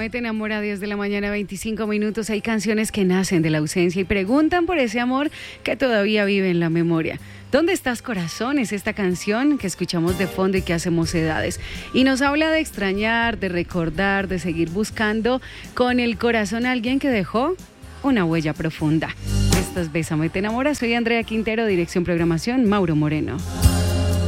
Bésame, te enamora, 10 de la mañana, 25 minutos. Hay canciones que nacen de la ausencia y preguntan por ese amor que todavía vive en la memoria. ¿Dónde estás, corazón? Es esta canción que escuchamos de fondo y que hace Mocedades. Y nos habla de extrañar, de recordar, de seguir buscando con el corazón a alguien que dejó una huella profunda. Esto es Bésame, te enamora. Soy Andrea Quintero, dirección programación, Mauro Moreno.